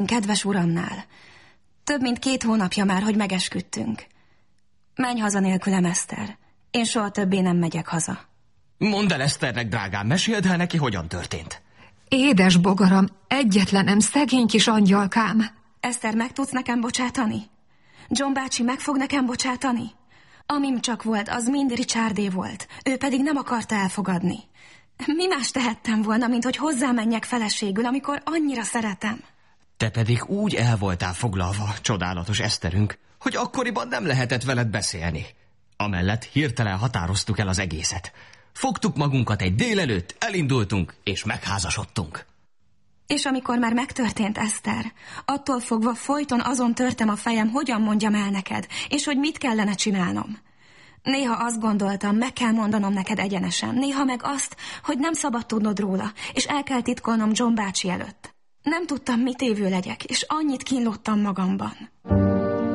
kedves uramnál. Több mint 2 hónapja már, hogy megesküdtünk. Menj haza nélkülem, Eszter. Én soha többé nem megyek haza. Mondd el Eszternek, drágám, meséld el neki, hogyan történt. Édes bogaram, egyetlenem, szegény kis angyalkám. Eszter, meg tudsz nekem bocsátani? John bácsi meg fog nekem bocsátani? Amim csak volt, az mind Richardé volt. Ő pedig nem akarta elfogadni. Mi más tehettem volna, mint hogy hozzámenjek feleségül, amikor annyira szeretem? Te pedig úgy el voltál foglalva, csodálatos Eszterünk, hogy akkoriban nem lehetett veled beszélni. Amellett hirtelen határoztuk el az egészet. Fogtuk magunkat egy délelőtt, elindultunk, és megházasodtunk. És amikor már megtörtént, Eszter, attól fogva folyton azon törtem a fejem, hogyan mondjam el neked, és hogy mit kellene csinálnom. Néha azt gondoltam, meg kell mondanom neked egyenesen, néha meg azt, hogy nem szabad tudnod róla, és el kell titkolnom John bácsi előtt. Nem tudtam, mit évő legyek, és annyit kínlottam magamban.